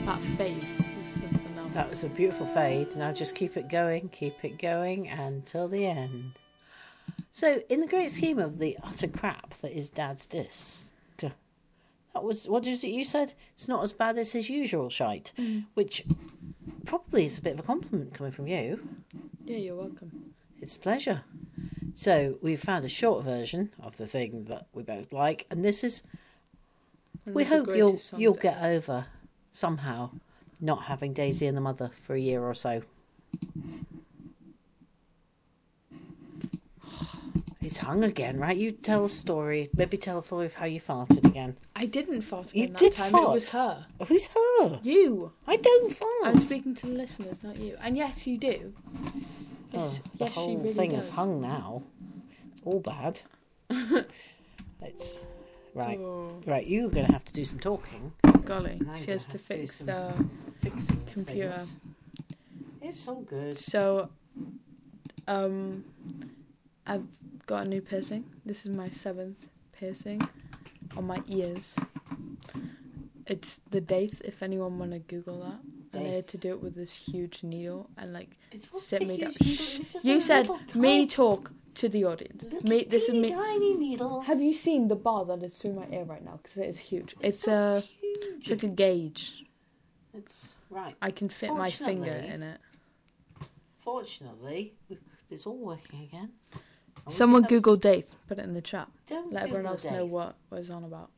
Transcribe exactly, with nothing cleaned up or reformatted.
That fade was something else. That was a beautiful fade. Now just keep it going, keep it going until the end. So, in the great scheme of the utter crap that is Dad's disc, that was, what is it you said? It's not as bad as his usual shite, Mm. which probably is a bit of a compliment coming from you. Yeah, you're welcome. It's a pleasure. So, we've found a short version of the thing that we both like, and this is, One we of the hope you'll greatest songs you'll ever. get over somehow not having Daisy and the Mother for a year or so. It's hung again, right? You tell a story. Maybe tell a story of how you farted again. I didn't fart You again that did time. fart. It was her. Who's her? You. I don't fart. I'm speaking to the listeners, not you. And yes, you do. Yes, Oh, the yes, she whole really thing does. is hung now. It's all bad. It's right. Oh, Right, you're going to have to do some talking. golly, And I'm she has gonna to have to do fix some the Fixing computer. things. It's all good. So, um, I've got a new piercing. This is my seventh piercing on my ears. It's the dates, if anyone want to Google that. And they Dates. had to do it with this huge needle and like It's what's sit the me down. huge needle? Shh. It's just You a said little me tiny- talk to the audience. Little Me, this is teeny me. tiny needle. Have you seen the bar that is through my ear right now? Because it is huge. It's, so a, huge. it's like a gauge. It's right. I can fit my finger Fortunately- in it. Fortunately, we- it's all working again. And we Someone can have- Google date. Put it in the chat. Don't Let everyone Google else know Dave. what was on about.